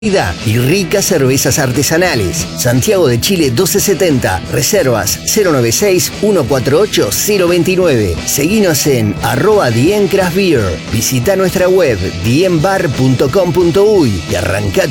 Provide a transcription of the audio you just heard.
y ricas cervezas artesanales. Santiago de Chile 1270. Reservas 096-148-029. Seguinos en @diencraftbeer. Visita nuestra web dienbar.com.uy y arrancá